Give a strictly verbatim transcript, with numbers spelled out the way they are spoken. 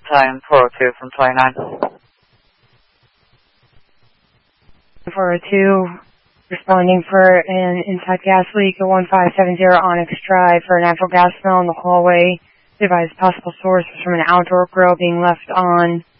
time four oh two from twenty-nine. four oh two, responding for an inside gas leak at one five seven zero Onyx Drive for a natural gas smell in the hallway. The advised possible source was from an outdoor grill being left on.